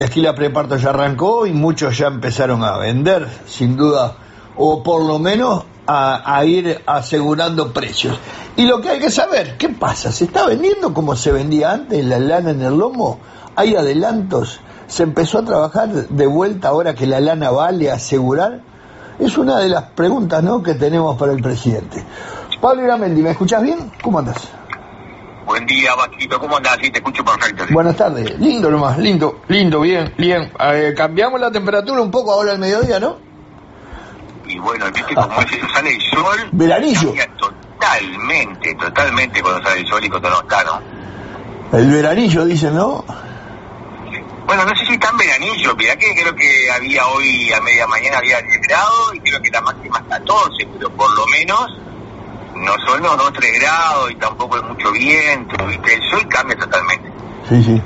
Esquila Preparto ya arrancó y muchos ya empezaron a vender, sin duda, o por lo menos a ir asegurando precios. Y lo que hay que saber, ¿qué pasa? ¿Se está vendiendo como se vendía antes la lana en el lomo? ¿Hay adelantos? ¿Se empezó a trabajar de vuelta ahora que la lana vale a asegurar? Es una de las preguntas, ¿no?, que tenemos para el presidente. Pablo Iramendi, ¿me escuchás bien? ¿Cómo andás? Buen día, Vasquito, ¿cómo andás? Sí, te escucho perfecto. ¿Sí? Buenas tardes. Lindo nomás, lindo, bien. Cambiamos la temperatura un poco ahora al mediodía, ¿no? Y bueno, viste como sale el sol. Veranillo. Totalmente cuando sale el sol y cuando no está, ¿no? El veranillo, dicen, ¿no? Bueno, no sé si está en veranillo. Mirá que creo que había hoy a media mañana había 10 grados y creo que la máxima es 14, pero por lo menos no son los 3 grados y tampoco hay mucho viento, ¿viste? El sol cambia totalmente. Sí.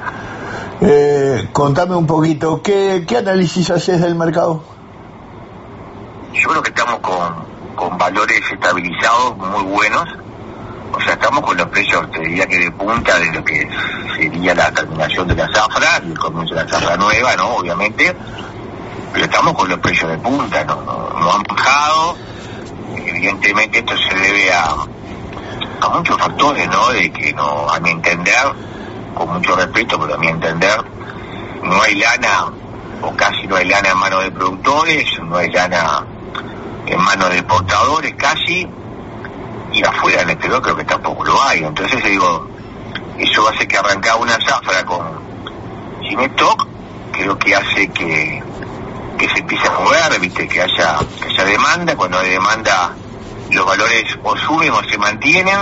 Contame un poquito, ¿qué análisis haces del mercado? Yo creo que estamos con valores estabilizados muy buenos. O sea, estamos con los precios, te diría que de punta de lo que sería la terminación de la zafra y el comienzo de la zafra nueva, ¿no? Obviamente. Pero estamos con los precios de punta, no han bajado. Evidentemente esto se debe a muchos factores, ¿no? De que no, a mi entender, con mucho respeto, pero a mi entender, no hay lana, o casi no hay lana en manos de productores, no hay lana en manos de exportadores casi, y afuera del exterior creo que tampoco lo hay. Entonces digo, eso hace que arrancar una zafra sin stock, creo que hace que se empiece a mover, viste, que haya demanda. Cuando hay demanda los valores o suben o se mantienen.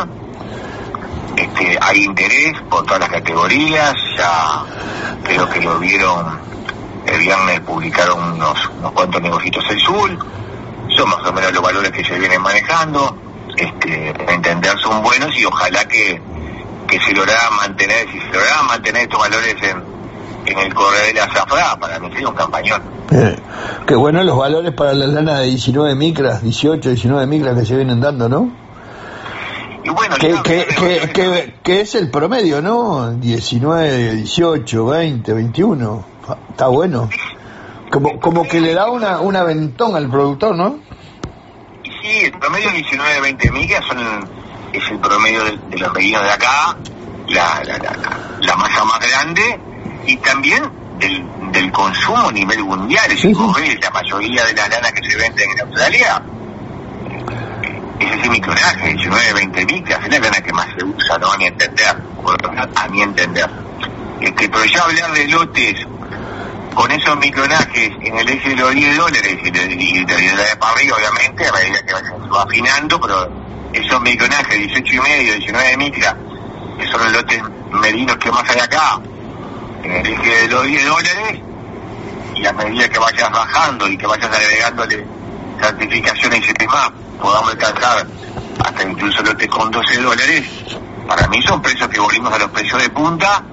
Hay interés por todas las categorías. Ya creo que lo vieron el viernes, publicaron unos cuantos negocios el sur. Son más o menos los valores que se vienen manejando. A entender son buenos y ojalá que se lograran mantener. Si se lograran mantener estos valores en el corredor de la zafra, para mí sería un campañón. Qué bueno los valores para la lana de 19 micras, 18, 19 micras que se vienen dando, ¿no? Y bueno, que es el promedio, ¿no? 19, 18, 20, 21. Está bueno. Como que le da un aventón al productor, ¿no? Sí, el promedio de 19, 20 micras es el promedio de los rellenos de acá, la masa más grande, y también del consumo a nivel mundial. Sí. La mayoría de las lanas que se venden en Australia es ese micronaje, 19, 20 micras, es la lana que más se usa, ¿no? A mi entender. Pero ya hablar de lotes con esos micronajes en el eje de los $10 y de para arriba, obviamente, a medida que se va afinando, pero esos micronajes 18,5, 19 micras, que son los lotes medinos que más hay acá, en el eje de los $10, y a medida que vayas bajando y que vayas agregándole certificaciones y demás, podamos alcanzar hasta incluso lotes con $12. Para mí son precios que volvimos a los precios de punta,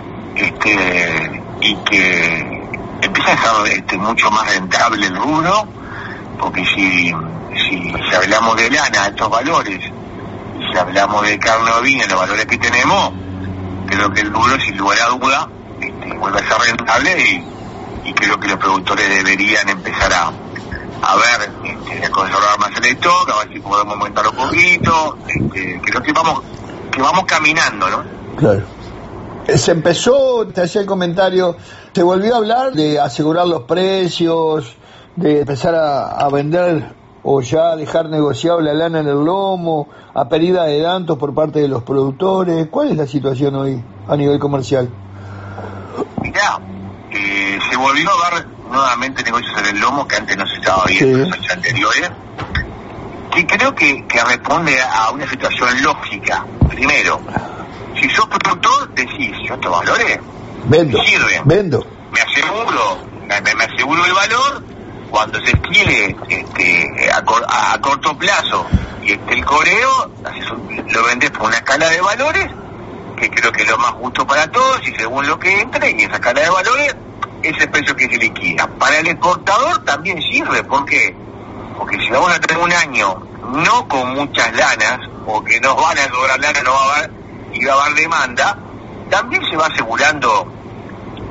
y que empieza a ser mucho más rentable el rubro, porque si hablamos de lana, estos valores, y si hablamos de carne ovina, los valores que tenemos, creo que el rubro, sin lugar a duda, vuelve a ser rentable, y creo que los productores deberían empezar a ver, a conservar más el stock, a ver si podemos aumentar un poquito. Creo que vamos caminando, ¿no? Claro. Se empezó, te hacía el comentario, se volvió a hablar de asegurar los precios, de empezar a vender o ya dejar negociado la lana en el lomo, a pérdida de datos por parte de los productores. ¿Cuál es la situación hoy a nivel comercial? Mirá, se volvió a ver nuevamente negocios en el lomo que antes no se estaba viendo en los años anteriores, que creo que responde a una situación lógica. Primero, si sos productor, decís, yo estos valores sirven. Vendo. Me aseguro el valor. Cuando se esquile a corto plazo y el coreo, lo vendes por una escala de valores, que creo que es lo más justo para todos, y según lo que entre, y esa escala de valores, es el precio que se liquida. Para el exportador también sirve, ¿por qué? Porque si vamos a tener un año no con muchas lanas, o que nos van a sobrar lana, no va a haber, y va a haber demanda, también se va asegurando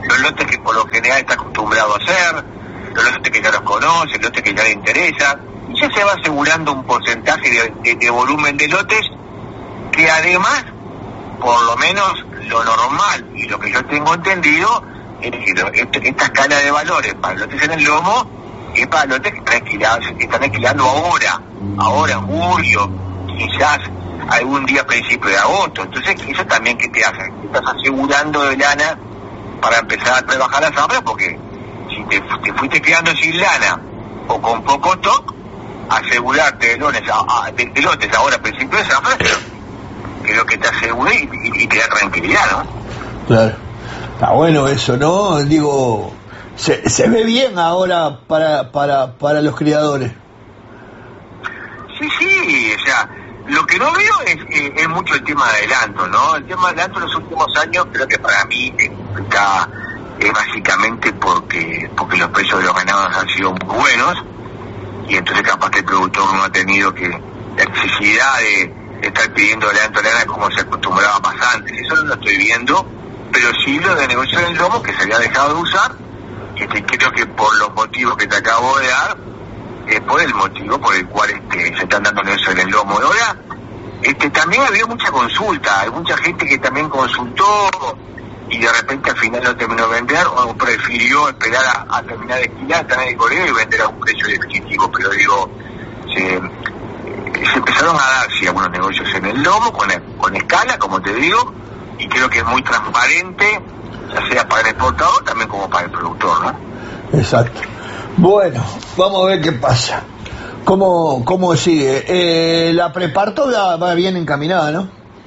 los lotes que por lo general está acostumbrado a hacer, los lotes que ya los conoce, los lotes que ya le interesa, y ya se va asegurando un porcentaje de volumen de lotes que además, por lo menos lo normal y lo que yo tengo entendido, es que esta escala de valores para lotes en el lomo es para lotes que están alquilando ahora en julio, quizás algún día a principio de agosto. Entonces eso también que te hace, te estás asegurando de lana para empezar a trabajar la zafra, porque si te fuiste quedando sin lana o con poco stock, asegurarte de lotes ahora a principio de zafra, creo que te asegura y te da tranquilidad, ¿no? Claro, está bueno eso, ¿no? Digo, se ve bien ahora para los criadores. Sí, o sea, lo que no veo es mucho el tema de adelanto, ¿no? El tema de adelanto en los últimos años creo que para mí está básicamente porque los precios de los ganados han sido muy buenos, y entonces capaz que el productor no ha tenido que la necesidad de estar pidiendo adelanto de lana como se acostumbraba más antes. Eso no lo estoy viendo, pero sí lo de negocio del lomo, que se había dejado de usar, y creo que por los motivos que te acabo de dar, por el motivo por el cual se están dando negocios en el lomo. Ahora, también ha habido mucha consulta, hay mucha gente que también consultó y de repente al final no terminó de vender o prefirió esperar a terminar de esquilar, tener el correo y vender a un precio definitivo. Pero digo, se empezaron a dar algunos negocios en el lomo con escala, como te digo, y creo que es muy transparente, ya sea para el exportador también como para el productor, ¿no? Exacto. Bueno, vamos a ver qué pasa. ¿Cómo sigue? La preparto va bien encaminada, ¿no?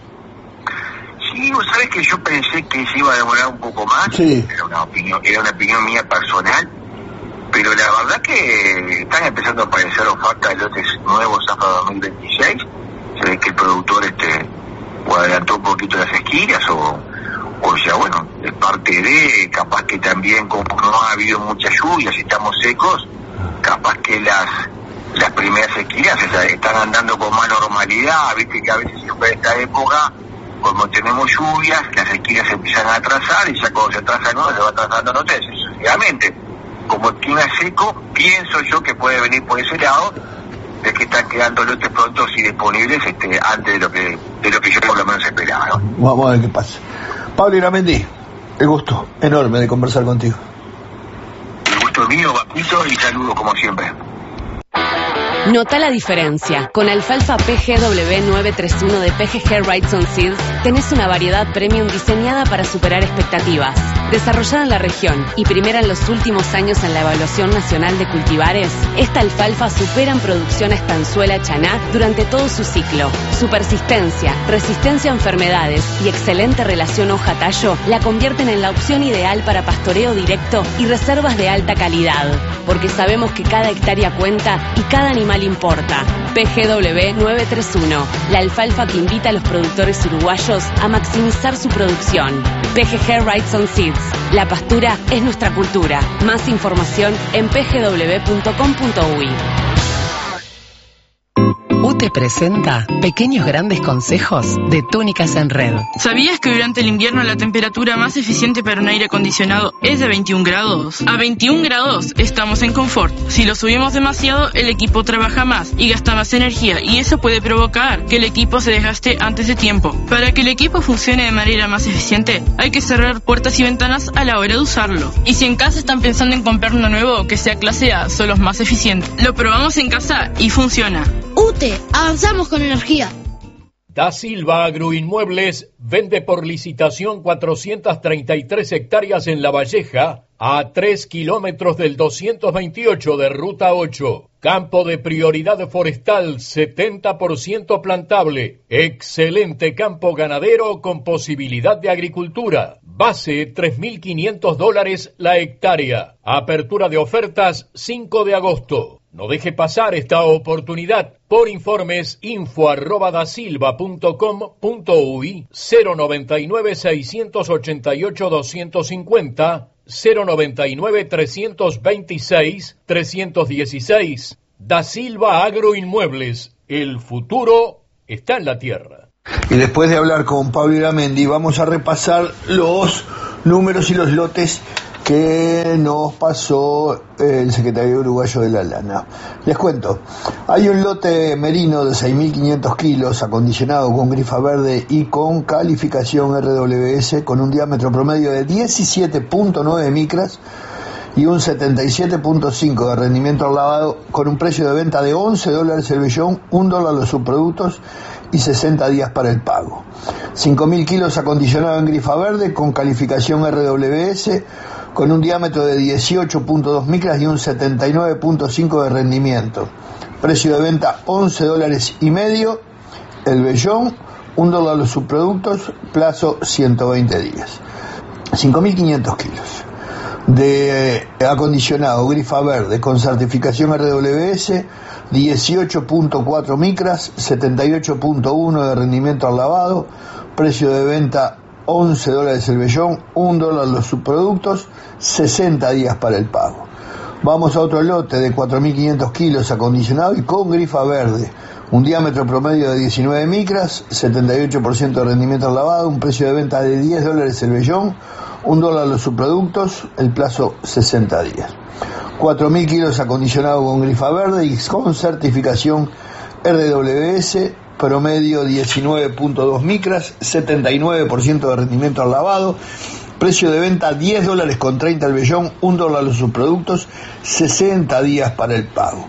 Sí, vos sabés que yo pensé que se iba a demorar un poco más. Sí. Era una opinión mía personal, pero la verdad que están empezando a aparecer ofertas de lotes nuevos hasta 2026. Se ve que el productor o adelantó un poquito las esquinas o ya, bueno, de parte de, capaz que también como no ha habido muchas lluvias y estamos secos, capaz que las primeras esquinas están andando con más normalidad. Viste que a veces en esta época, como tenemos lluvias, las esquinas se empiezan a atrasar, y ya cuando se atrasan se va atrasando notas sucesivamente. Como el clima es seco, pienso yo que puede venir por ese lado, de que están quedando lotes prontos y disponibles antes de lo que yo por lo menos esperaba, ¿no? Vamos a ver qué pasa. Pablo Iramendi, el gusto enorme de conversar contigo. El gusto es mío, Baquito, y saludos como siempre. Nota la diferencia. Con alfalfa PGW 931 de PGG Wrightson Seeds tenés una variedad premium diseñada para superar expectativas. Desarrollada en la región y primera en los últimos años en la evaluación nacional de cultivares, esta alfalfa supera en producción a estanzuela chaná durante todo su ciclo. Su persistencia, resistencia a enfermedades y excelente relación hoja-tallo la convierten en la opción ideal para pastoreo directo y reservas de alta calidad. Porque sabemos que cada hectárea cuenta y cada animal importa. PGW 931, la alfalfa que invita a los productores uruguayos a maximizar su producción. PGG Wrightson Seeds, la pastura es nuestra cultura. Más información en pgw.com.uy. UTE presenta Pequeños Grandes Consejos de Túnicas en Red. ¿Sabías que durante el invierno la temperatura más eficiente para un aire acondicionado es de 21 grados? A 21 grados estamos en confort. Si lo subimos demasiado, el equipo trabaja más y gasta más energía, y eso puede provocar que el equipo se desgaste antes de tiempo. Para que el equipo funcione de manera más eficiente, hay que cerrar puertas y ventanas a la hora de usarlo. Y si en casa están pensando en comprar uno nuevo que sea clase A, son los más eficientes. Lo probamos en casa y funciona. UTE, avanzamos con energía. Da Silva Agroinmuebles vende por licitación 433 hectáreas en La Valleja, a 3 kilómetros del 228 de Ruta 8. Campo de prioridad forestal, 70% plantable. Excelente campo ganadero con posibilidad de agricultura. Base, $3.500 la hectárea. Apertura de ofertas, 5 de agosto. No deje pasar esta oportunidad. Por informes, info@dasilva.com.uy, 099-688-250, 099-326-316. Da Silva Agroinmuebles. El futuro está en la tierra. Y después de hablar con Pablo Iramendi, vamos a repasar los números y los lotes que nos pasó el secretario uruguayo de la lana. Les cuento, hay un lote merino de 6.500 kilos acondicionado con grifa verde y con calificación RWS con un diámetro promedio de 17.9 micras y un 77.5 de rendimiento al lavado, con un precio de venta de $11 el vellón, $1 los subproductos y 60 días para el pago. 5.000 kilos acondicionado en grifa verde con calificación RWS con un diámetro de 18.2 micras y un 79.5 de rendimiento. Precio de venta $11.50 el vellón, $1 los subproductos, plazo 120 días. 5.500 kilos de acondicionado grifa verde con certificación RWS, 18.4 micras, 78.1 de rendimiento al lavado, precio de venta $11 el vellón, $1 los subproductos, 60 días para el pago. Vamos a otro lote de 4.500 kilos acondicionado y con grifa verde, un diámetro promedio de 19 micras, 78% de rendimiento al lavado, un precio de venta de $10 el vellón, $1 los subproductos, el plazo 60 días. 4.000 kilos acondicionado con grifa verde y con certificación RWS, promedio 19.2 micras, 79% de rendimiento al lavado, precio de venta $10.30 el vellón, $1 los subproductos, 60 días para el pago.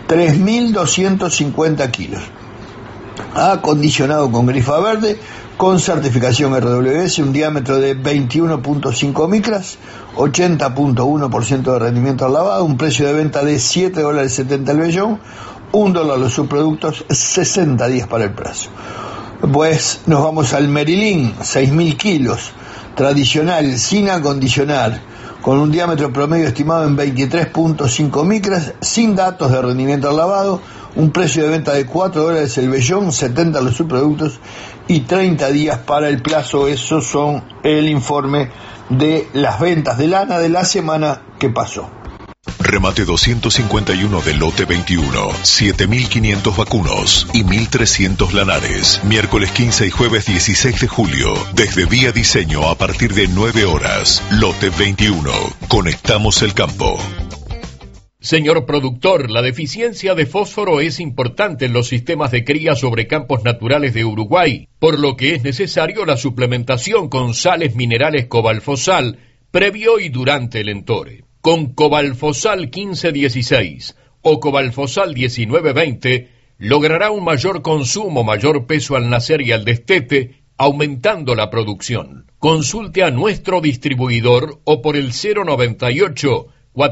3.250 kilos acondicionado con grifa verde, con certificación RWS, un diámetro de 21.5 micras, 80.1% de rendimiento al lavado, un precio de venta de $7.70 el vellón, $1 los subproductos, 60 días para el plazo. Pues nos vamos al Merilín, 6.000 kilos, tradicional, sin acondicionar, con un diámetro promedio estimado en 23.5 micras, sin datos de rendimiento al lavado, un precio de venta de $4 el vellón, 70 los subproductos y 30 días para el plazo. Esos son el informe de las ventas de lana de la semana que pasó. Remate 251 del lote 21, 7.500 vacunos y 1.300 lanares. Miércoles 15 y jueves 16 de julio, desde Vía Diseño a partir de 9 horas. Lote 21, conectamos el campo. Señor productor, la deficiencia de fósforo es importante en los sistemas de cría sobre campos naturales de Uruguay, por lo que es necesario la suplementación con sales minerales Cobalfosal previo y durante el entore. Con Cobalfosal 1516 o Cobalfosal 1920 logrará un mayor consumo, mayor peso al nacer y al destete, aumentando la producción. Consulte a nuestro distribuidor o por el 098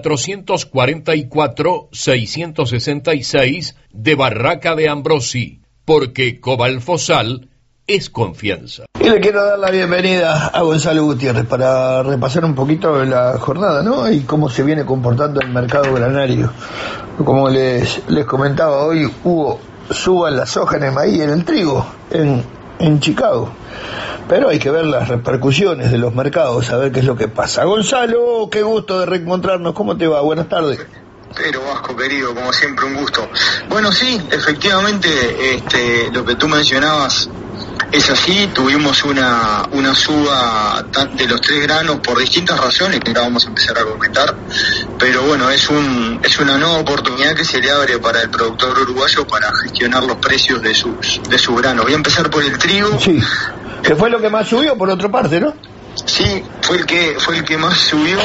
444-666 de Barraca de Ambrosi, porque Cobalfosal es confianza. Y le quiero dar la bienvenida a Gonzalo Gutiérrez para repasar un poquito la jornada, ¿no? Y cómo se viene comportando el mercado granario. Como les comentaba, hoy hubo suba en la soja, en el maíz y en el trigo en Chicago. Pero hay que ver las repercusiones de los mercados, a ver qué es lo que pasa. Gonzalo, qué gusto de reencontrarnos. ¿Cómo te va? Buenas tardes. Pero Vasco, querido, como siempre, un gusto. Bueno, sí, efectivamente, lo que tú mencionabas es así. Tuvimos una suba de los 3 granos por distintas razones que ahora vamos a empezar a comentar. Pero bueno, es una nueva oportunidad que se le abre para el productor uruguayo para gestionar los precios de sus granos. Voy a empezar por el trigo. Sí. Que fue lo que más subió, por otra parte, ¿no? Sí, fue el que más subió.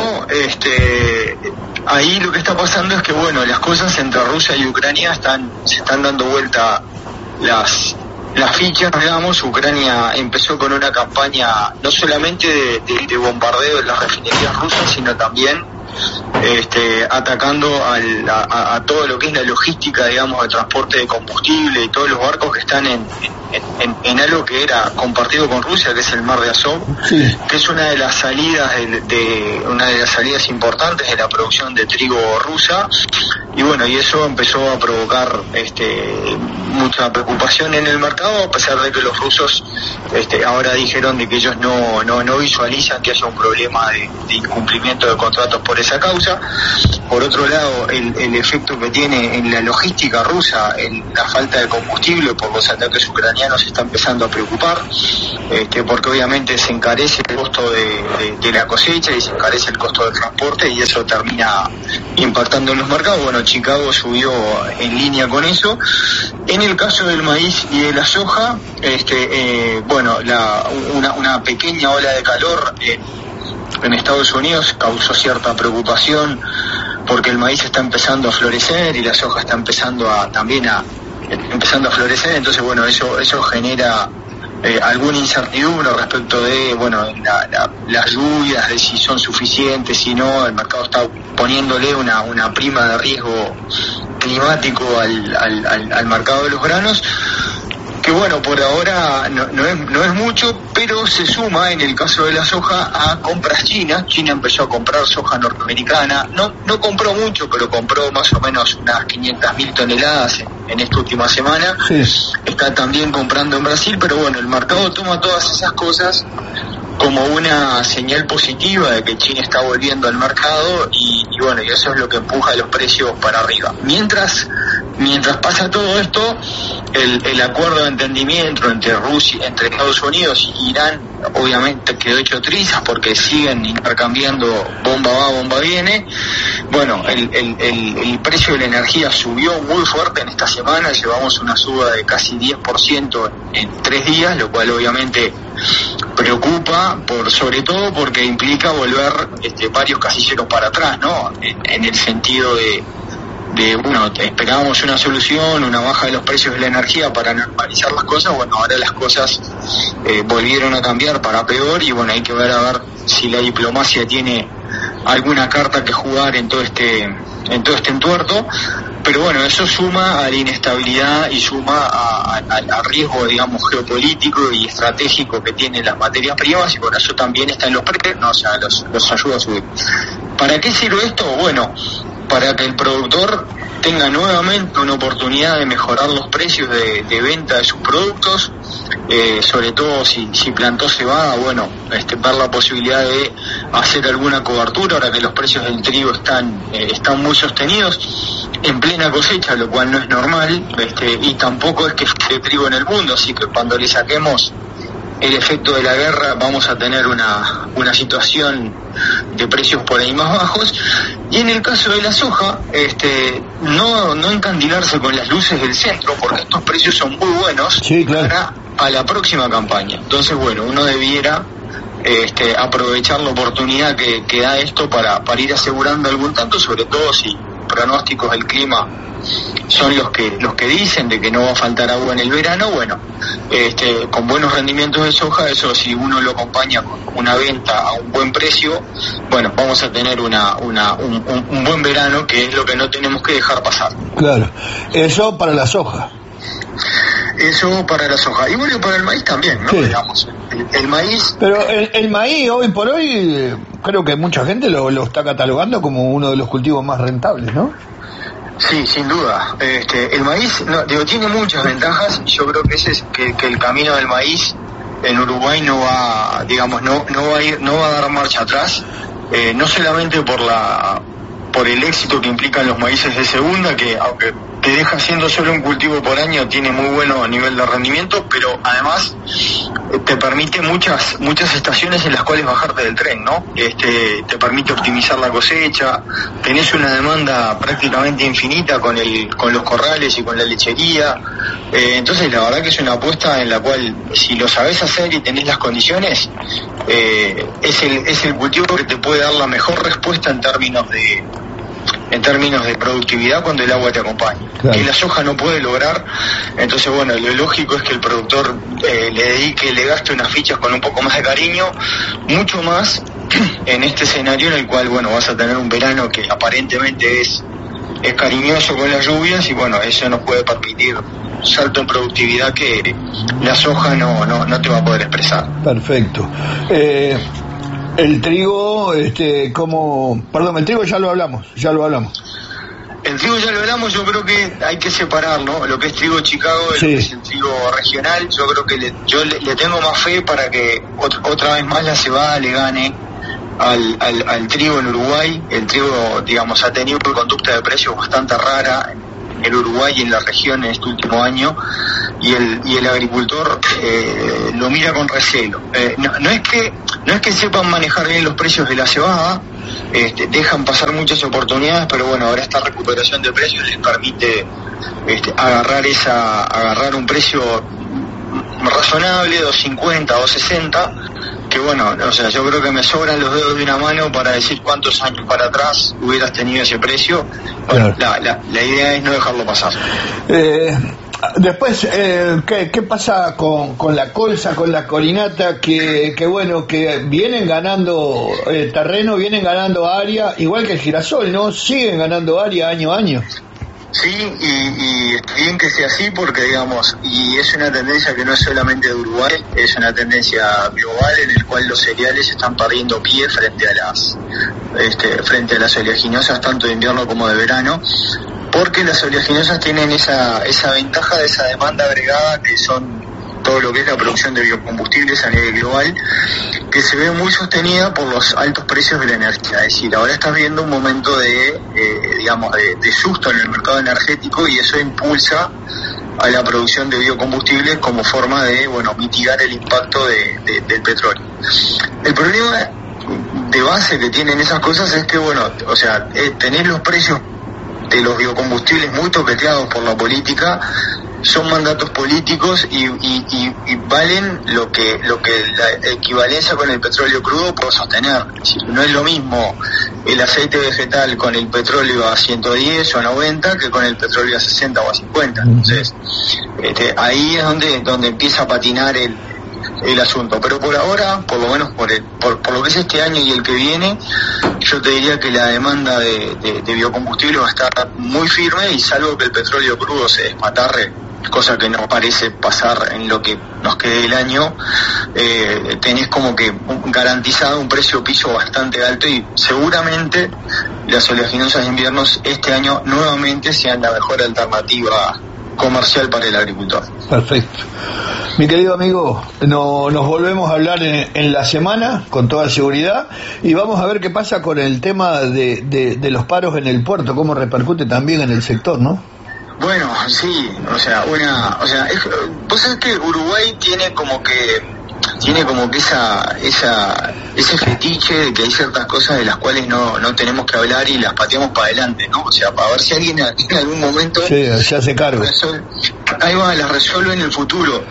Ahí lo que está pasando es que, bueno, las cosas entre Rusia y Ucrania se están dando vuelta las fichas, digamos. Ucrania empezó con una campaña no solamente de bombardeo de las refinerías rusas, sino también atacando a todo lo que es la logística, digamos, de transporte de combustible y todos los barcos que están en algo que era compartido con Rusia, que es el Mar de Azov, sí, que es una de las salidas importantes de la producción de trigo rusa. y bueno, y eso empezó a provocar mucha preocupación en el mercado, a pesar de que los rusos ahora dijeron de que ellos no visualizan que haya un problema de incumplimiento de contratos por esa causa. Por otro lado, el efecto que tiene en la logística rusa, la falta de combustible por los ataques ucranianos, está empezando a preocupar, porque obviamente se encarece el costo de la cosecha y se encarece el costo del transporte, y eso termina impactando en los mercados. Bueno, Chicago subió en línea con eso. En el caso del maíz y de la soja, una pequeña ola de calor en Estados Unidos causó cierta preocupación, porque el maíz está empezando a florecer y la soja está empezando a florecer. Entonces, bueno, eso genera alguna incertidumbre respecto de, las lluvias, de si son suficientes, si no. El mercado está poniéndole una prima de riesgo climático al mercado de los granos, que bueno, por ahora no es mucho, pero se suma en el caso de la soja a compras chinas. China empezó a comprar soja norteamericana, no compró mucho, pero compró más o menos unas 500.000 toneladas en esta última semana. Sí. Está también comprando en Brasil, pero bueno, el mercado toma todas esas cosas como una señal positiva de que China está volviendo al mercado, y eso es lo que empuja los precios para arriba. Mientras pasa todo esto, el acuerdo de entendimiento entre Estados Unidos y Irán obviamente quedó hecho trizas, porque siguen intercambiando bomba va, bomba viene. Bueno, el precio de la energía subió muy fuerte en esta semana, llevamos una suba de casi 10% en 3 días, lo cual obviamente preocupa, sobre todo porque implica volver varios casilleros para atrás, ¿no? En el sentido de esperábamos una solución, una baja de los precios de la energía para normalizar las cosas. Bueno, ahora las cosas volvieron a cambiar para peor, y bueno, hay que ver a ver si la diplomacia tiene alguna carta que jugar en todo este entuerto. Pero bueno, eso suma a la inestabilidad y suma al riesgo, digamos, geopolítico y estratégico que tienen las materias primas, y por eso también está en los precios, los ayuda a subir. ¿Para qué sirve esto? Bueno, para que el productor tenga nuevamente una oportunidad de mejorar los precios de venta de sus productos, sobre todo si plantó cebada, bueno, ver la posibilidad de hacer alguna cobertura, ahora que los precios del trigo están muy sostenidos en plena cosecha, lo cual no es normal, y tampoco es que esté trigo en el mundo, así que cuando le saquemos el efecto de la guerra vamos a tener una situación de precios por ahí más bajos. Y en el caso de la soja, no encandilarse con las luces del centro, porque estos precios son muy buenos, sí, claro, para la próxima campaña. Entonces, bueno, uno debiera aprovechar la oportunidad que da esto para ir asegurando algún tanto, sobre todo si pronósticos del clima son los que dicen de que no va a faltar agua en el verano. Bueno, con buenos rendimientos de soja, eso si uno lo acompaña con una venta a un buen precio, bueno, vamos a tener un buen verano, que es lo que no tenemos que dejar pasar. Claro, eso para la soja. Eso para la soja. Y bueno, para el maíz también, ¿no? Sí. Digamos, el maíz... Pero el maíz hoy por hoy, creo que mucha gente lo está catalogando como uno de los cultivos más rentables, ¿no? Sí, sin duda. El maíz, tiene muchas ventajas. Yo creo que el camino del maíz en Uruguay no va a dar marcha atrás. No solamente por el éxito que implican los maíces de segunda, que aunque te deja siendo solo un cultivo por año, tiene muy bueno nivel de rendimiento, pero además te permite muchas estaciones en las cuales bajarte del tren, ¿no? Te permite optimizar la cosecha, tenés una demanda prácticamente infinita con los corrales y con la lechería. Entonces la verdad que es una apuesta en la cual, si lo sabés hacer y tenés las condiciones, es el cultivo que te puede dar la mejor respuesta en términos de productividad cuando el agua te acompaña, claro, que la soja no puede lograr. Entonces, bueno, lo lógico es que el productor le gaste unas fichas con un poco más de cariño, mucho más en este escenario en el cual, bueno, vas a tener un verano que aparentemente es cariñoso con las lluvias, y bueno, eso nos puede permitir un salto en productividad que la soja no te va a poder expresar. Perfecto. El trigo, el trigo ya lo hablamos. El trigo ya lo hablamos, yo creo que hay que separarlo, lo que es trigo Chicago de lo que es el trigo regional. Yo creo que le tengo más fe para que otra vez más la cebada le gane al trigo en Uruguay. El trigo, digamos, ha tenido una conducta de precios bastante rara en el Uruguay y en la región en este último año, y el agricultor lo mira con recelo. No es que sepan manejar bien los precios de la cebada, dejan pasar muchas oportunidades, pero bueno, ahora esta recuperación de precios les permite agarrar un precio razonable, 2.50, 2.60, que bueno, o sea, yo creo que me sobran los dedos de una mano para decir cuántos años para atrás hubieras tenido ese precio. Bueno, la idea es no dejarlo pasar. Después, ¿qué pasa con la colza, con la colinata, que bueno, que vienen ganando terreno, vienen ganando área, igual que el girasol, ¿no? Siguen ganando área año a año. Sí, y está bien que sea así porque, digamos, y es una tendencia que no es solamente de Uruguay, es una tendencia global en el cual los cereales están perdiendo pie frente a las oleaginosas, tanto de invierno como de verano, porque las oleaginosas tienen esa ventaja de esa demanda agregada, que son todo lo que es la producción de biocombustibles a nivel global, que se ve muy sostenida por los altos precios de la energía. Es decir, ahora estás viendo un momento de susto en el mercado energético, y eso impulsa a la producción de biocombustibles como forma de, mitigar el impacto del petróleo. El problema de base que tienen esas cosas es que, tener los precios de los biocombustibles muy toqueteados por la política, son mandatos políticos y valen lo que la equivalencia con el petróleo crudo puede sostener. Es decir, no es lo mismo el aceite vegetal con el petróleo a 110 o a 90 que con el petróleo a 60 o a 50. Entonces, ahí es donde empieza a patinar el asunto. Pero por ahora, por lo menos por lo que es este año y el que viene, yo te diría que la demanda de biocombustible va a estar muy firme, y salvo que el petróleo crudo se despatarre, cosa que no parece pasar en lo que nos quede el año, tenés como que garantizado un precio piso bastante alto, y seguramente las oleaginosas de inviernos este año nuevamente sean la mejor alternativa comercial para el agricultor. Perfecto. Mi querido amigo, nos volvemos a hablar en la semana, con toda seguridad, y vamos a ver qué pasa con el tema de los paros en el puerto, cómo repercute también en el sector, ¿no? Bueno, sí, vos sabés que Uruguay tiene como que ese fetiche de que hay ciertas cosas de las cuales no tenemos que hablar y las pateamos para adelante, ¿no? O sea, para ver si alguien en algún momento se hace cargo. Las resuelve en el futuro.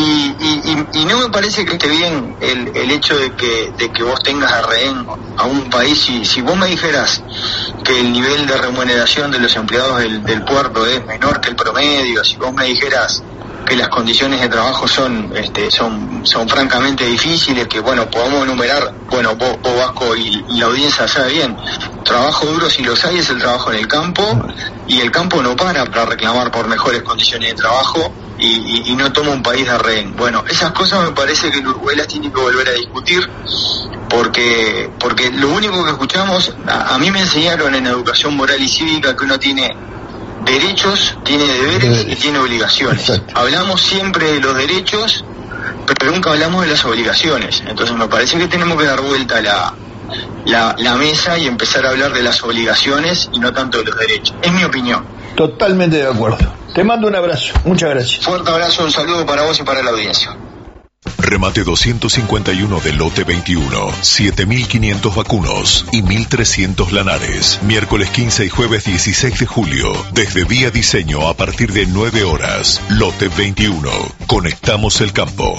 Y no me parece que esté bien el hecho de que vos tengas a rehén a un país. Si vos me dijeras que el nivel de remuneración de los empleados del puerto es menor que el promedio, si vos me dijeras que las condiciones de trabajo son francamente difíciles, que podamos enumerar, vos Vasco y la audiencia sabe bien, trabajo duro si los hay es el trabajo en el campo, y el campo no para reclamar por mejores condiciones de trabajo, y no toma un país de rehén. Bueno, esas cosas me parece que el Uruguay las tiene que volver a discutir, porque lo único que escuchamos, a mí me enseñaron en educación moral y cívica que uno tiene derechos, tiene deberes y tiene obligaciones. Exacto. Hablamos siempre de los derechos, pero nunca hablamos de las obligaciones. Entonces me parece que tenemos que dar vuelta la mesa y empezar a hablar de las obligaciones y no tanto de los derechos. Es mi opinión. Totalmente de acuerdo. Te mando un abrazo. Muchas gracias. Fuerte abrazo, un saludo para vos y para la audiencia. Remate 251 de lote 21, 7.500 vacunos y 1.300 lanares. Miércoles 15 y jueves 16 de julio. Desde Vía Diseño a partir de 9 horas. Lote 21. Conectamos el campo.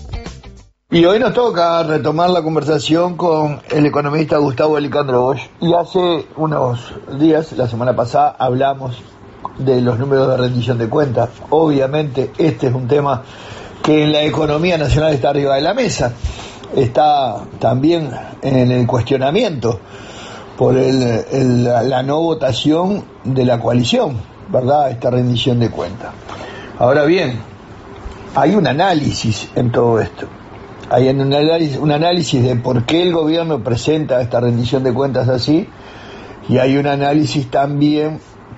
Y hoy nos toca retomar la conversación con el economista Gustavo Alicandro Bosch. Y hace unos días, la semana pasada, hablamos de los números de rendición de cuentas. Obviamente este es un tema que en la economía nacional está arriba de la mesa, está también en el cuestionamiento por la no votación de la coalición, ¿verdad?, esta rendición de cuentas. Ahora bien, hay un análisis en todo esto, hay un análisis de por qué el gobierno presenta esta rendición de cuentas así, y hay un análisis también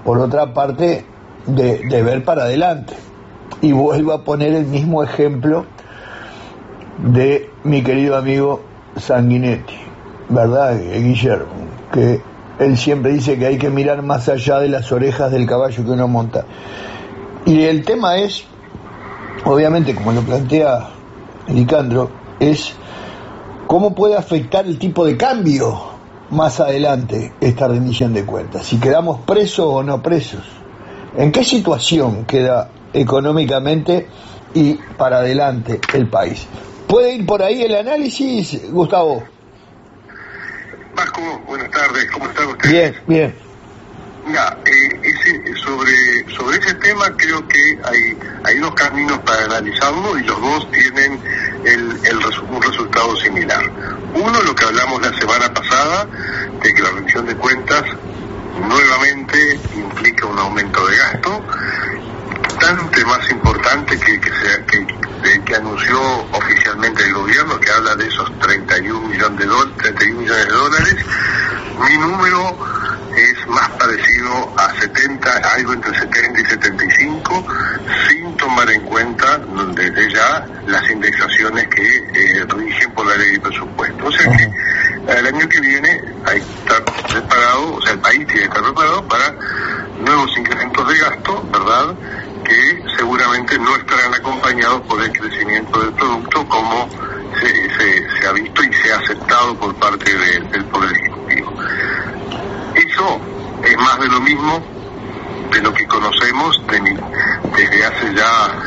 por otra parte, de ver para adelante. Y vuelvo a poner el mismo ejemplo de mi querido amigo Sanguinetti, ¿verdad, Guillermo? Que él siempre dice que hay que mirar más allá de las orejas del caballo que uno monta. Y el tema es, obviamente, como lo plantea Licandro, es cómo puede afectar el tipo de cambio más adelante esta rendición de cuentas. Si quedamos presos o no presos. ¿En qué situación queda económicamente y para adelante el país? ¿Puede ir por ahí el análisis, Gustavo? Marco, buenas tardes, ¿cómo están ustedes? Bien, bien. Mira, sobre ese tema creo que hay dos caminos para analizarlo y los dos tienen un resultado similar. Uno, lo que hablamos la semana pasada, de que la rendición de cuentas nuevamente implica un aumento de gasto, bastante más importante que anunció oficialmente el gobierno, que habla de esos 31 millones de dólares. Mi número es más parecido a 70, algo entre 70 y 75, sin tomar en cuenta desde ya las indexaciones que rigen por la ley de presupuesto. O sea que el año que viene hay que estar preparado, o sea, el país tiene que estar preparado para nuevos incrementos de gasto, ¿verdad?, que seguramente no estarán acompañados por el crecimiento del producto como se ha visto y se ha aceptado por parte del Poder Ejecutivo. Eso es más de lo mismo de lo que conocemos desde hace ya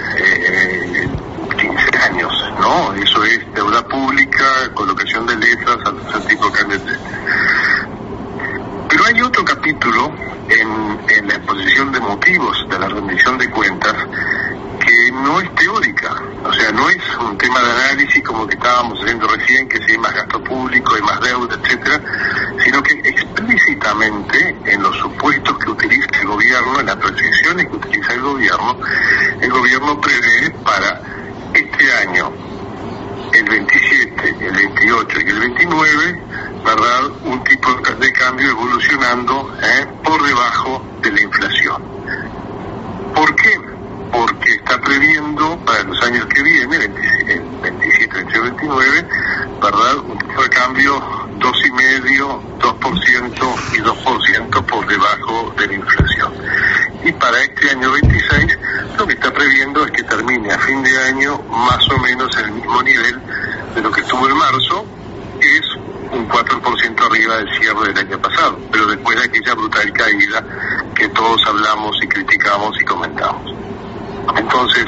15 años, ¿no? Eso es deuda pública, colocación de letras, al tipo de cambio, etc. Pero hay otro capítulo en la exposición de motivos de la rendición de cuentas que no es teórica, o sea, no es un tema de análisis como que estábamos haciendo recién, que si hay más gasto público, hay más deuda, etcétera, sino que explícitamente en los supuestos que utiliza el gobierno, en las proyecciones que utiliza el gobierno prevé para este año, el 27, el 28 y el 29, ¿verdad?, un tipo de cambio evolucionando por debajo de la inflación. ¿Por qué? Porque está previendo para los años que vienen, el 27, 28 y 29, ¿verdad?, un tipo de cambio 2,5%, 2% y 2% por debajo de la inflación. Y para este año 26, lo que está previendo es que termine a fin de año más o menos en el mismo nivel de lo que estuvo en marzo, que es un 4% arriba del cierre del año pasado, pero después de aquella brutal caída que todos hablamos y criticamos y comentamos. Entonces,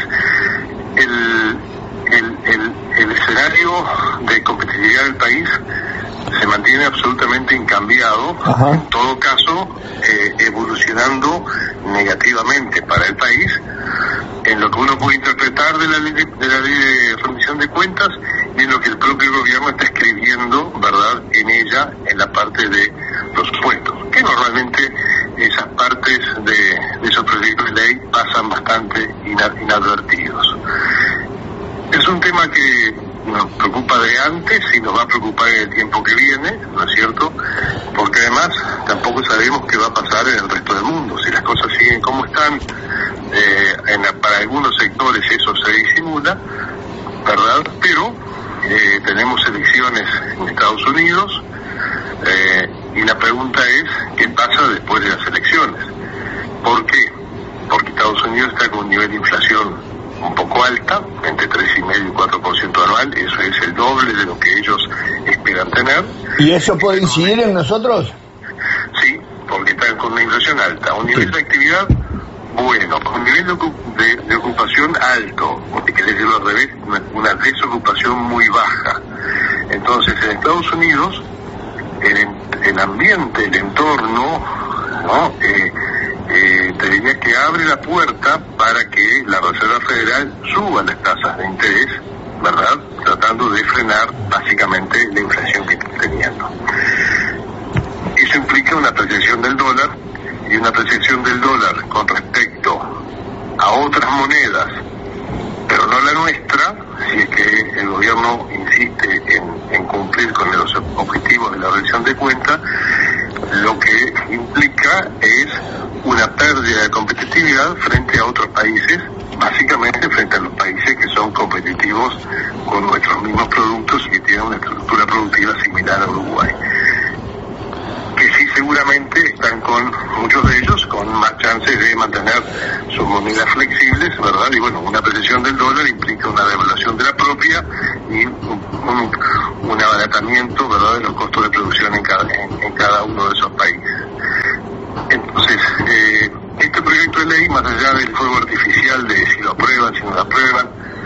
el escenario de competitividad del país se mantiene absolutamente incambiado. Ajá. En todo caso, evolucionando negativamente para el país, en lo que uno puede interpretar de la ley de rendición de cuentas y en lo que el propio gobierno está escribiendo, ¿verdad?, en ella, en la parte de los supuestos, que normalmente esas partes de esos proyectos de ley pasan bastante inadvertidos. Es un tema que nos preocupa de antes y nos va a preocupar en el tiempo que viene, ¿no es cierto? Porque además tampoco sabemos qué va a pasar en el resto del mundo. Si las cosas siguen como están, para algunos sectores eso se disimula, ¿verdad? Pero tenemos elecciones en Estados Unidos y la pregunta es, ¿qué pasa después de las elecciones? ¿Por qué? Porque Estados Unidos está con un nivel de inflación un poco alta, entre 3,5% y 4% anual, eso es el doble de lo que ellos esperan tener. ¿Y eso puede incidir en nosotros? Sí, porque están con una inflación alta, un nivel de actividad bueno, un nivel de ocupación alto, que quiere decirlo al revés, una desocupación muy baja. Entonces, en Estados Unidos, el ambiente, el entorno, ¿no?, te diría que abre la puerta para que la Reserva Federal suba las tasas de interés, ¿verdad?, tratando de frenar básicamente la inflación que está teniendo. Eso implica una apreciación del dólar, y una apreciación del dólar con respecto a otras monedas, pero no la nuestra, si es que el gobierno insiste en cumplir con los objetivos de la rendición de cuentas, lo que implica provoca es una pérdida de competitividad frente a otros países, básicamente frente a los países que son competitivos con nuestros mismos productos y que tienen una estructura productiva similar a Uruguay. Que sí, seguramente están con muchos de ellos con más chances de mantener sus monedas flexibles, ¿verdad? Y bueno, una apreciación del dólar implica una devaluación de la propia y un abaratamiento, ¿verdad?, de los costos de producción en cada uno de esos países. Entonces, este proyecto de ley, más allá del fuego artificial de si lo aprueban, si no lo aprueban,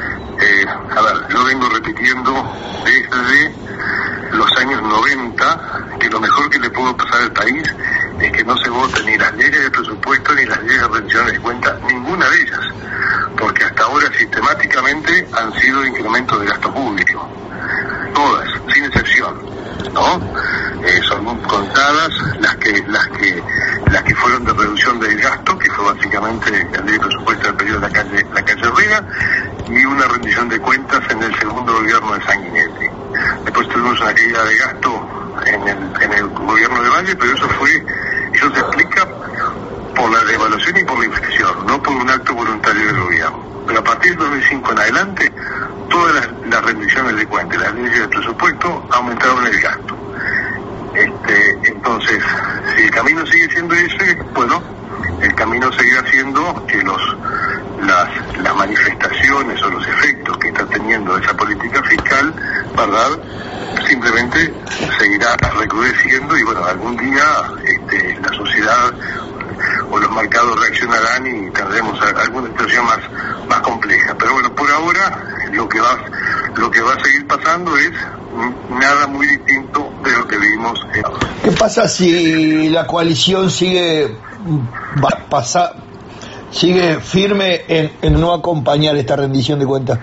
yo vengo repitiendo desde los años 90 que lo mejor que le pudo pasar al país es que no se voten ni las leyes de presupuesto ni las leyes de rendición de cuentas, ninguna de ellas, porque hasta ahora sistemáticamente han sido incrementos de gasto público, todas, sin excepción, ¿no? Son contadas las que fueron de reducción del gasto, que fue básicamente la ley de presupuesto del periodo de la calle Herrera, y una rendición de cuentas en el segundo gobierno de Sanguinetti. Después tuvimos una caída de gasto en el gobierno de Valle, pero eso se explica por la devaluación y por la inflación, no por un acto voluntario del gobierno. Pero a partir del 2005 en adelante, todas las rendiciones de cuentas, las leyes de presupuesto aumentaron el gasto. Entonces, si el camino sigue siendo ese, bueno, el camino seguirá siendo que las manifestaciones o los efectos que está teniendo esa política fiscal, ¿verdad?, simplemente seguirá recrudeciendo y bueno, algún día la sociedad o los mercados reaccionarán y tendremos alguna situación más compleja. Pero bueno, por ahora lo que va a seguir pasando es nada muy distinto de lo que vimos. ¿Qué pasa si la coalición sigue firme en no acompañar esta rendición de cuentas?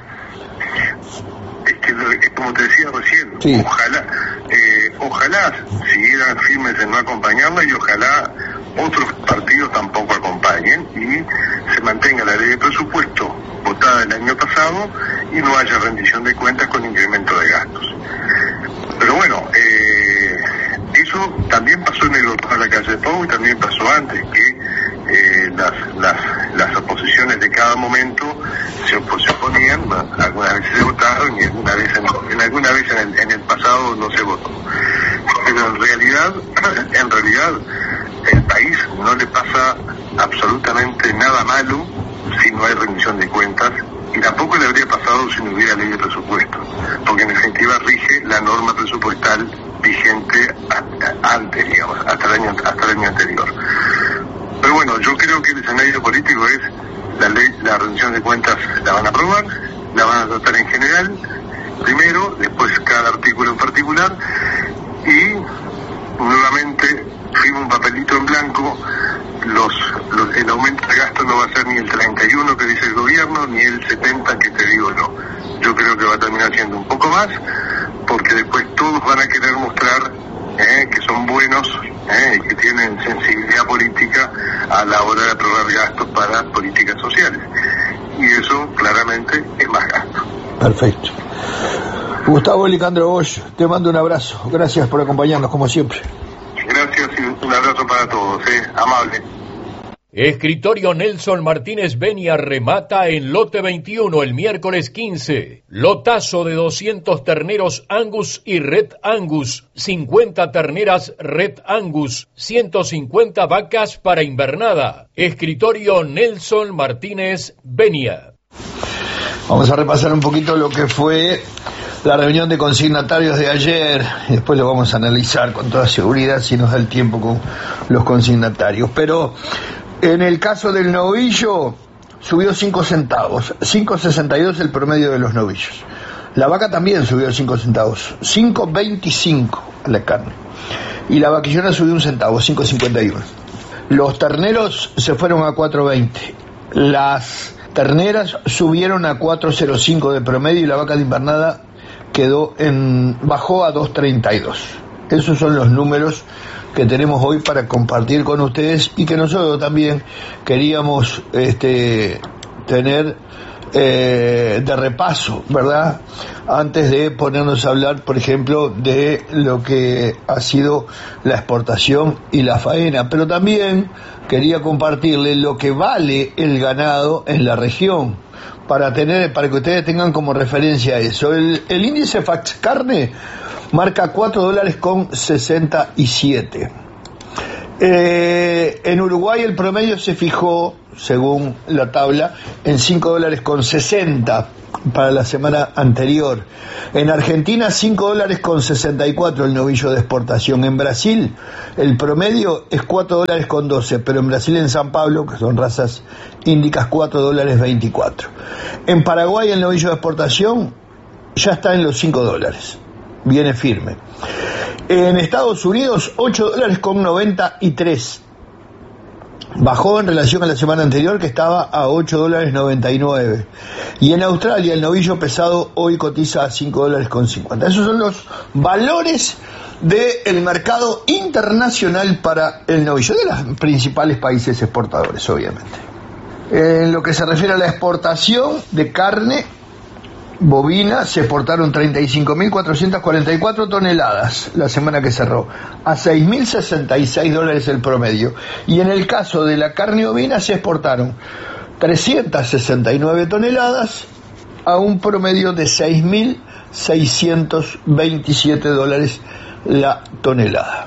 Como te decía recién, sí. Ojalá siguieran firmes en no acompañarla y ojalá otros partidos tampoco acompañen y se mantenga la ley de presupuesto votada el año pasado y no haya rendición de cuentas con incremento de gastos. Pero bueno, eso también pasó en el gobierno de la calle Pau y también pasó antes, que las oposiciones de cada momento se oponían, algunas veces se votaron y alguna vez en el pasado no se votó. Pero en realidad el país no le pasa absolutamente nada malo si no hay rendición de cuentas, y tampoco le habría pasado si no hubiera ley de presupuesto, porque en definitiva rige la norma presupuestal vigente antes, digamos, hasta el año anterior. Pero bueno, yo creo que el escenario político es la rendición de cuentas la van a aprobar, la van a tratar en general, primero, después cada artículo en particular, y nuevamente firma un papelito en blanco. El aumento de gasto no va a ser ni el 31 que dice el gobierno, ni el 70 que te digo yo. Yo creo que va a terminar siendo un poco más, porque después todos van a querer mostrar que son buenos y que tienen sensibilidad política a la hora de aprobar gastos para políticas sociales. Y eso claramente es más gasto. Perfecto. Gustavo Licandro Bosch, te mando un abrazo. Gracias por acompañarnos como siempre. Gracias y un abrazo para todos, amable. Escritorio Nelson Martínez Benia remata en lote 21 el miércoles 15. Lotazo de 200 terneros Angus y Red Angus, 50 terneras Red Angus, 150 vacas para invernada. Escritorio Nelson Martínez Benia. Vamos a repasar un poquito lo que fue la reunión de consignatarios de ayer, y después lo vamos a analizar con toda seguridad si nos da el tiempo con los consignatarios. Pero en el caso del novillo, subió 5 centavos, 5.62 el promedio de los novillos. La vaca también subió 5 centavos, 5.25 la carne. Y la vaquillona subió 1 centavo, 5.51. Los terneros se fueron a 4.20. Las terneras subieron a 4.05 de promedio y la vaca de invernada bajó a 2.32. Esos son los números que tenemos hoy para compartir con ustedes y que nosotros también queríamos tener de repaso, ¿verdad? Antes de ponernos a hablar, por ejemplo, de lo que ha sido la exportación y la faena, pero también quería compartirle lo que vale el ganado en la región, para que ustedes tengan como referencia eso. El índice Fax Carne marca $4.67. En Uruguay el promedio se fijó, según la tabla, en $5.60 para la semana anterior. En Argentina $5.64 el novillo de exportación. En Brasil el promedio es $4.12, pero en Brasil, en San Pablo, que son razas índicas, $4.24. En Paraguay el novillo de exportación ya está en los $5, viene firme. En Estados Unidos $8.93, bajó en relación a la semana anterior, que estaba a $8.99. Y en Australia el novillo pesado hoy cotiza a $5.50. Esos son los valores del mercado internacional para el novillo, de los principales países exportadores, obviamente. En lo que se refiere a la exportación de carne bovina, se exportaron 35.444 toneladas la semana que cerró, a $6.066 el promedio. Y en el caso de la carne ovina se exportaron 369 toneladas a un promedio de $6.627 la tonelada.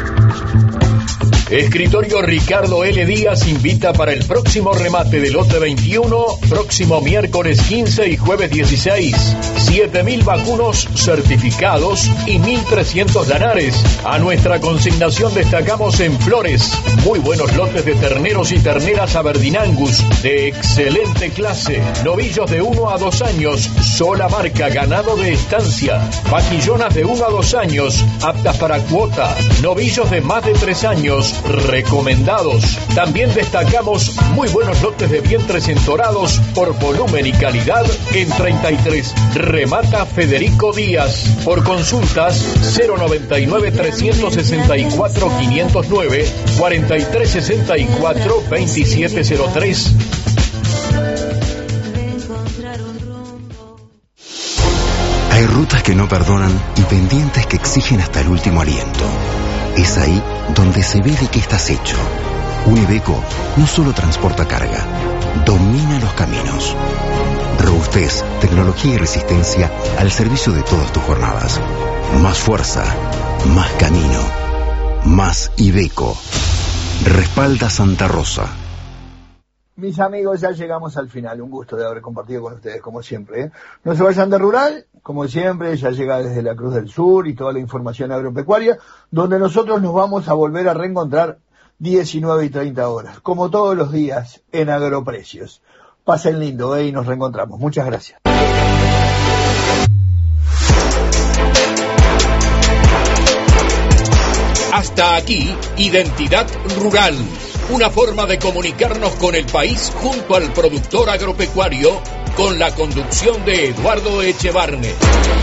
Escritorio Ricardo L. Díaz invita para el próximo remate del lote 21, próximo miércoles 15 y jueves 16, 7.000 vacunos certificados y 1.300 lanares. A nuestra consignación destacamos en Flores muy buenos lotes de terneros y terneras Aberdeen Angus de excelente clase, novillos de 1 a 2 años, sola marca, ganado de estancia, vaquillonas de 1 a 2 años, aptas para cuota, novillos de más de 3 años, recomendados. También destacamos muy buenos lotes de vientres entorados por volumen y calidad en 33. Remata Federico Díaz. Por consultas 099-364-509, 4364-2703. Hay rutas que no perdonan y pendientes que exigen hasta el último aliento. Es ahí donde se ve de qué estás hecho. Un Iveco no solo transporta carga, domina los caminos. Robustez, tecnología y resistencia al servicio de todas tus jornadas. Más fuerza, más camino, más Iveco. Respalda Santa Rosa. Mis amigos, ya llegamos al final. Un gusto de haber compartido con ustedes, como siempre. No se vayan de Rural, como siempre, ya llega desde la Cruz del Sur y toda la información agropecuaria, donde nosotros nos vamos a volver a reencontrar 19 y 30 horas, como todos los días, en Agroprecios. Pasen lindo, y nos reencontramos. Muchas gracias. Hasta aquí, Identidad Rural. Una forma de comunicarnos con el país junto al productor agropecuario, con la conducción de Eduardo Echevarne.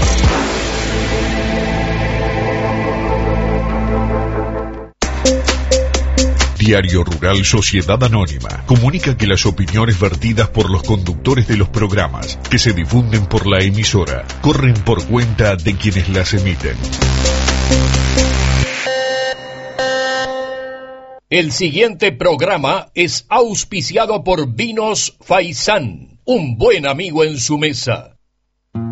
Diario Rural Sociedad Anónima comunica que las opiniones vertidas por los conductores de los programas que se difunden por la emisora corren por cuenta de quienes las emiten. El siguiente programa es auspiciado por Vinos Faisán, un buen amigo en su mesa.